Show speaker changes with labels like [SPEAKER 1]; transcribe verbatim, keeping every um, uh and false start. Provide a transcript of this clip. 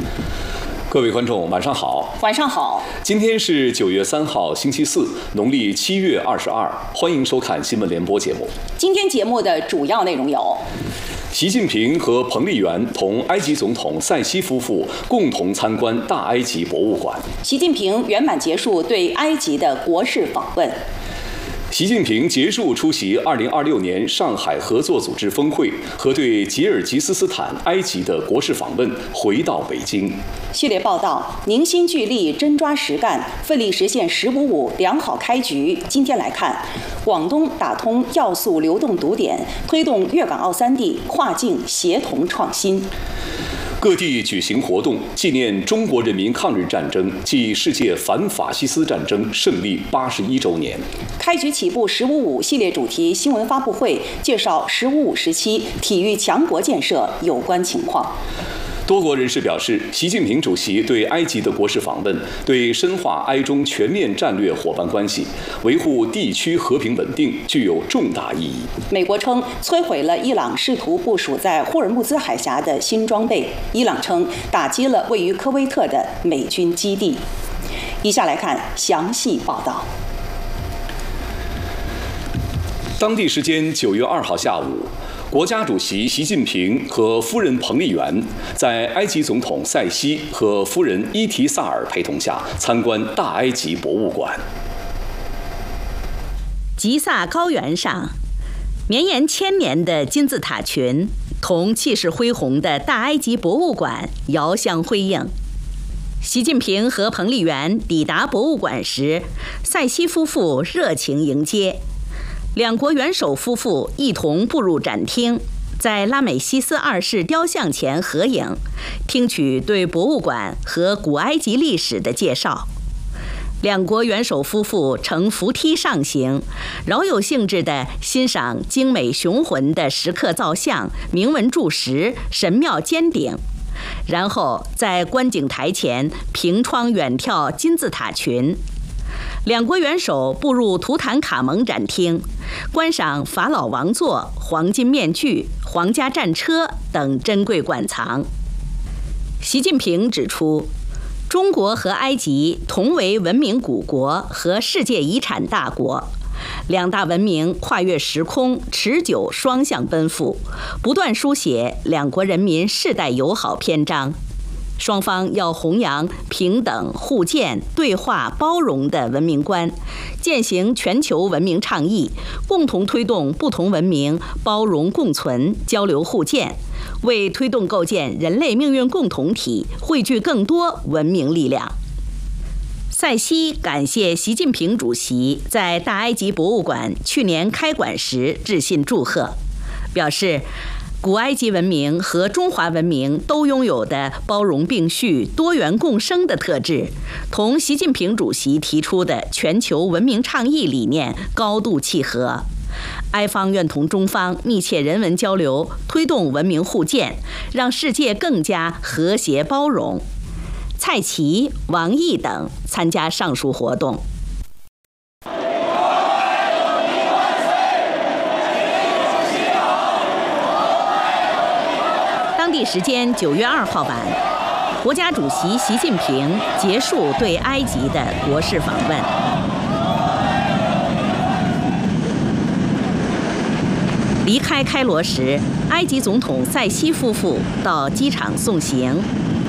[SPEAKER 1] 各位观众，晚上好。
[SPEAKER 2] 晚上好。
[SPEAKER 1] 今天是九月三号，星期四，农历七月二十二。欢迎收看新闻联播节目。
[SPEAKER 2] 今天节目的主要内容有：
[SPEAKER 1] 习近平和彭丽媛同埃及总统塞西夫妇共同参观大埃及博物馆。
[SPEAKER 2] 习近平圆满结束对埃及的国事访问。
[SPEAKER 1] 习近平结束出席二零二六年上海合作组织峰会和对吉尔吉斯斯坦、埃及的国事访问，回到北京。
[SPEAKER 2] 系列报道：凝心聚力，真抓实干，奋力实现“十五五”良好开局。今天来看，广东打通要素流动堵点，推动粤港澳三地跨境协同创新。
[SPEAKER 1] 各地举行活动，纪念中国人民抗日战争暨世界反法西斯战争胜利八十一周年。
[SPEAKER 2] 开局起步“十五五”系列主题新闻发布会，介绍“十五五”时期体育强国建设有关情况。
[SPEAKER 1] 多国人士表示，习近平主席对埃及的国事访问，对深化埃中全面战略伙伴关系、维护地区和平稳定具有重大意义。
[SPEAKER 2] 美国称摧毁了伊朗试图部署在霍尔木兹海峡的新装备，伊朗称打击了位于科威特的美军基地。以下来看详细报道。
[SPEAKER 1] 当地时间九月二号下午，国家主席习近平和夫人彭丽媛在埃及总统塞西和夫人伊提萨尔陪同下参观大埃及博物馆。
[SPEAKER 3] 吉萨高原上，绵延千年的金字塔群同气势恢宏的大埃及博物馆遥相辉映。习近平和彭丽媛抵达博物馆时，塞西夫妇热情迎接。两国元首夫妇一同步入展厅，在拉美西斯二世雕像前合影，听取对博物馆和古埃及历史的介绍。两国元首夫妇乘扶梯上行，饶有兴致地欣赏精美雄浑的石刻造像、铭文柱石、神庙尖顶，然后在观景台前凭窗远眺金字塔群。两国元首步入图坦卡蒙展厅，观赏法老王座、黄金面具、皇家战车等珍贵馆藏。习近平指出，中国和埃及同为文明古国和世界遗产大国，两大文明跨越时空，持久双向奔赴，不断书写两国人民世代友好篇章。双方要弘扬平等、互鉴、对话、包容的文明观，践行全球文明倡议，共同推动不同文明包容共存、交流互鉴，为推动构建人类命运共同体汇聚更多文明力量。塞西感谢习近平主席在大埃及博物馆去年开馆时致信祝贺，表示古埃及文明和中华文明都拥有的包容并蓄、多元共生的特质，同习近平主席提出的全球文明倡议理念高度契合。埃方愿同中方密切人文交流，推动文明互鉴，让世界更加和谐包容。蔡奇、王毅等参加上述活动。当地时间九月二号晚，国家主席习近平结束对埃及的国事访问。离开开罗时，埃及总统塞西夫妇到机场送行，